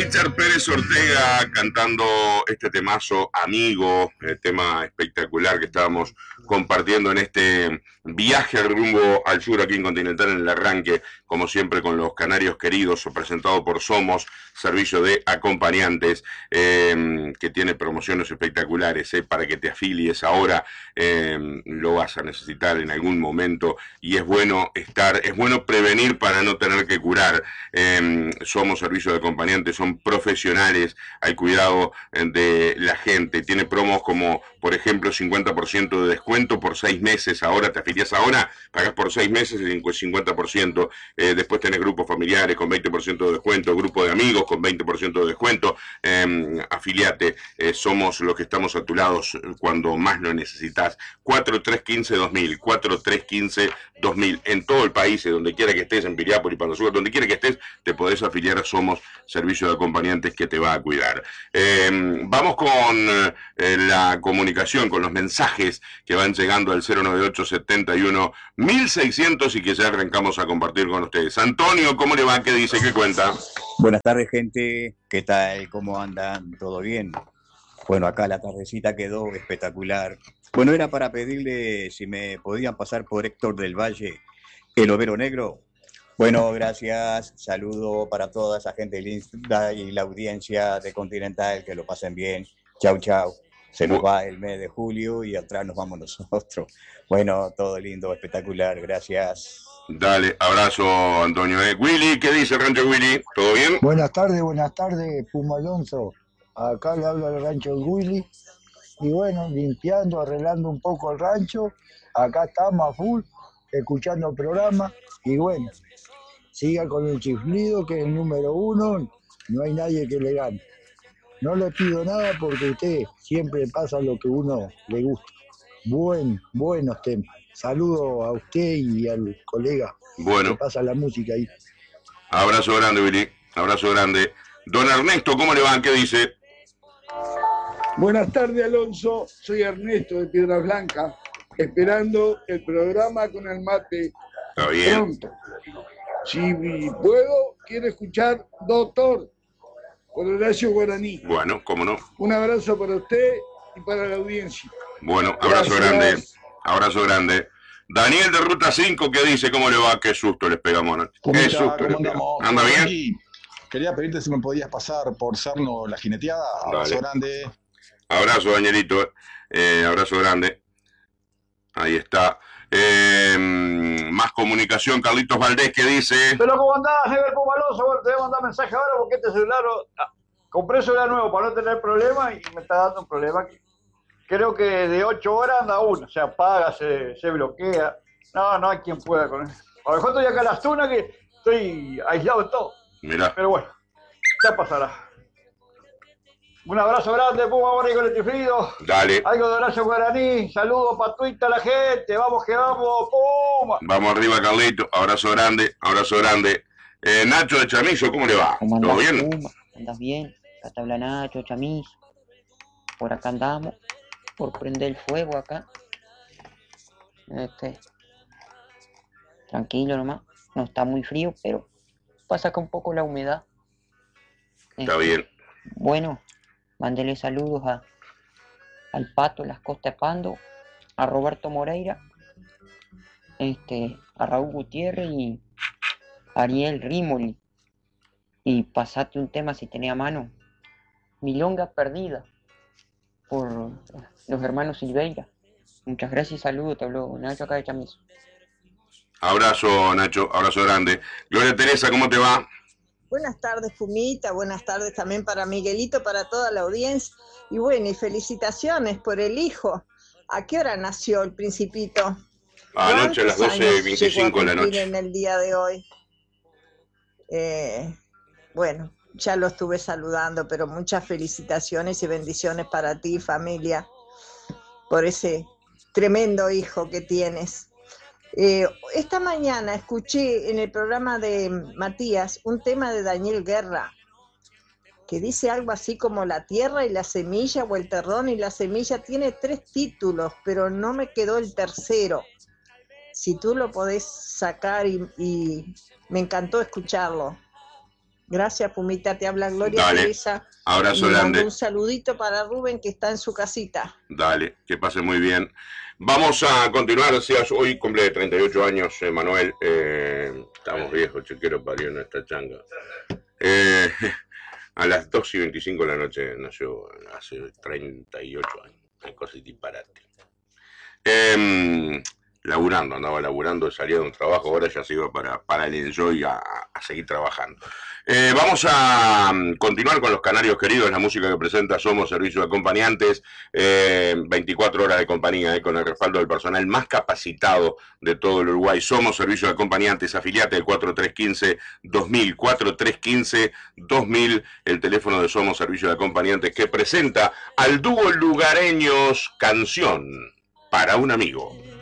Richard Pérez Ortega cantando este temazo Amigo, el tema espectacular que estábamos compartiendo en este viaje rumbo al sur aquí en Continental en el arranque, como siempre con los canarios queridos, presentado por Somos, servicio de acompañantes, que tiene promociones espectaculares, para que te afilies ahora, lo vas a necesitar en algún momento y es bueno es bueno prevenir para no tener que curar. Somos servicio de acompañantes, son profesionales al cuidado de la gente, tiene promos como por ejemplo 50% de descuento por 6 meses, ahora te afilias ahora, pagas por 6 meses el 50%, después tenés grupos familiares con 20% de descuento, grupo de amigos con 20% de descuento, afiliate, somos los que estamos a tu lado cuando más lo necesitas. 4315-2000, 4315-2000, en todo el país, donde quiera que estés, en Piriápolis, Palo Sur, donde quiera que estés, te podés afiliar a Somos, servicio de acompañantes que te va a cuidar. Vamos con la comunicación, con los mensajes que van llegando al 098-71-1600 y que ya arrancamos a compartir con ustedes. Antonio, ¿cómo le va? ¿Qué dice? ¿Qué cuenta? Buenas tardes, gente. ¿Qué tal? ¿Cómo andan? ¿Todo bien? Bueno, acá la tardecita quedó espectacular. Bueno, era para pedirle si me podían pasar por Héctor del Valle, el overo negro. Bueno, gracias. Saludo para toda esa gente linda y la audiencia de Continental, que lo pasen bien. Chau, chau. Se nos va el mes de julio y atrás nos vamos nosotros. Bueno, todo lindo, espectacular. Gracias. Dale, abrazo, Antonio. Willy, ¿qué dice el rancho Willy? ¿Todo bien? Buenas tardes, Puma Alonso. Acá le hablo al rancho de Willy. Y bueno, limpiando, arreglando un poco el rancho. Acá estamos a full, escuchando el programa. Y bueno, siga con el chiflido, que es el número 1. No hay nadie que le gane. No le pido nada porque usted siempre pasa lo que uno le gusta. Buenos temas. Saludo a usted y al colega que pasa la música ahí. Abrazo grande, Willy. Abrazo grande. Don Ernesto, ¿cómo le va? ¿Qué dice? Buenas tardes, Alonso. Soy Ernesto de Piedras Blancas, esperando el programa con el mate. Está bien. Pronto. Si puedo, quiero escuchar Doctor por Horacio Guaraní. Bueno, cómo no. Un abrazo para usted y para la audiencia. Bueno, abrazo grande. Abrazo grande. Daniel de Ruta 5, ¿qué dice? ¿Cómo le va? Qué susto les pegamos, ¿no? Qué susto les pegamos. ¿Anda bien? Aquí. Quería pedirte si me podías pasar por Serno la jineteada. Abrazo grande. Abrazo, Danielito. Abrazo grande. Ahí está. Más comunicación, Carlitos Valdés, ¿qué dice? Pero ¿cómo andás, Ever Pomaloso? Bueno, te voy a mandar mensaje ahora porque este celular... compré celular nuevo para no tener problemas y me está dando un problema aquí. Creo que de 8 horas anda uno, o sea, apaga, se bloquea. No hay quien pueda con eso. A lo mejor estoy acá en las tunas que estoy aislado de todo. Mirá. Pero bueno, ya pasará. Un abrazo grande, Puma, Bonnie con el chiflido. Dale. Algo de Horacio Guaraní. Saludos para Twitter a la gente. Vamos que vamos, Puma. Vamos arriba, Carlito. Abrazo grande, abrazo grande. Nacho de Chamizo, ¿cómo le va? ¿Todo bien? Puma? ¿Andás bien? Acá te habla Nacho, Chamizo. Por acá andamos. Por prender el fuego acá. Tranquilo nomás. No está muy frío, pero pasa acá un poco la humedad. Está bien. Bueno, mándele saludos al Pato, Las Costas de Pando, a Roberto Moreira, a Raúl Gutiérrez y Ariel Rimoli. Y pasate un tema si tenía a mano. Milonga Perdida, por los hermanos Silveira. Muchas gracias y saludos, te habló Nacho acá de Chamizo. Abrazo, Nacho, abrazo grande. Gloria Teresa, ¿cómo te va? Buenas tardes, Pumita, buenas tardes también para Miguelito, para toda la audiencia. Y bueno, y felicitaciones por el hijo. ¿A qué hora nació el Principito? Anoche a las 12:25 de la noche. En el día de hoy. Bueno, ya lo estuve saludando, pero muchas felicitaciones y bendiciones para ti, familia, por ese tremendo hijo que tienes. Esta mañana escuché en el programa de Matías un tema de Daniel Guerra que dice algo así como La tierra y la semilla o El terrón y la semilla. Tiene 3 títulos, pero no me quedó el tercero. Si tú lo podés sacar y me encantó escucharlo. Gracias, Pumita. Te habla Gloria Dale. Teresa. Abrazo Le mando grande. un saludito para Rubén, que está en su casita. Dale, que pase muy bien. Vamos a continuar, decías, hoy cumple 38 años, Manuel. Estamos viejos, chequero parió en esta changa. A las 2:25 de la noche nació, hace 38 años. Una cosa disparate. Andaba laburando, salía de un trabajo, ahora ya se iba para el Enjoy a seguir trabajando. Vamos a continuar con los canarios queridos, la música que presenta Somos Servicio de Acompañantes, 24 horas de compañía, con el respaldo del personal más capacitado de todo el Uruguay. Somos Servicio de Acompañantes, afiliate del 4315-2000, 4315-2000, el teléfono de Somos Servicio de Acompañantes, que presenta al dúo Lugareños, Canción para un Amigo.